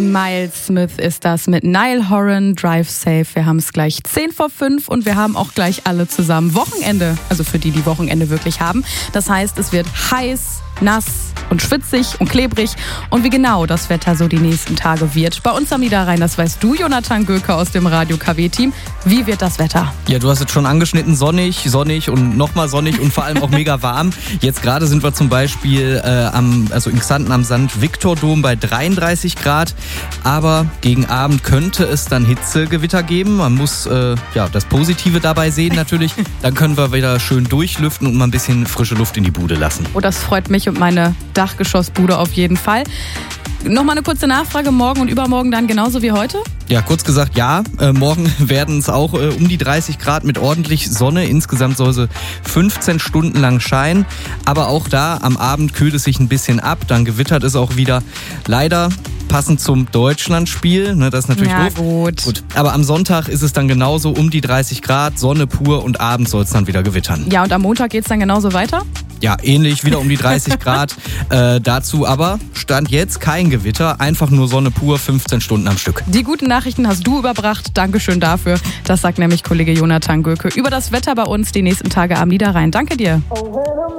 Miles Smith ist das mit Niall Horan, Drive Safe. Wir haben es gleich 10:05 und wir haben auch gleich alle zusammen Wochenende. Also für die Wochenende wirklich haben. Das heißt, es wird heiß, nass und schwitzig und klebrig. Und wie genau das Wetter so die nächsten Tage wird. Bei uns am Niederrhein, das weißt du, Jonathan Göke aus dem Radio KW-Team. Wie wird das Wetter? Ja, du hast jetzt schon angeschnitten, sonnig und nochmal sonnig und vor allem auch mega warm. Jetzt gerade sind wir zum Beispiel in Xanten am St. Viktor-Dom bei 33 Grad. Aber gegen Abend könnte es dann Hitzegewitter geben. Man muss das Positive dabei sehen natürlich. Dann können wir wieder schön durchlüften und mal ein bisschen frische Luft in die Bude lassen. Oh, das freut mich und meine Dachgeschossbude auf jeden Fall. Nochmal eine kurze Nachfrage, morgen und übermorgen dann genauso wie heute? Ja, kurz gesagt, ja. Morgen werden es auch um die 30 Grad mit ordentlich Sonne. Insgesamt soll sie 15 Stunden lang scheinen. Aber auch da am Abend kühlt es sich ein bisschen ab. Dann gewittert es auch wieder. Leider passend zum Deutschlandspiel. Ne, das ist natürlich doof. Gut. Aber am Sonntag ist es dann genauso um die 30 Grad, Sonne pur und abends soll es dann wieder gewittern. Ja, und am Montag geht es dann genauso weiter? Ja, ähnlich, wieder um die 30 Grad. Dazu aber Stand jetzt kein Gewitter, einfach nur Sonne pur, 15 Stunden am Stück. Die guten Nachrichten hast du überbracht. Dankeschön dafür. Das sagt nämlich Kollege Jonathan Göke über das Wetter bei uns die nächsten Tage am Niederrhein. Danke dir.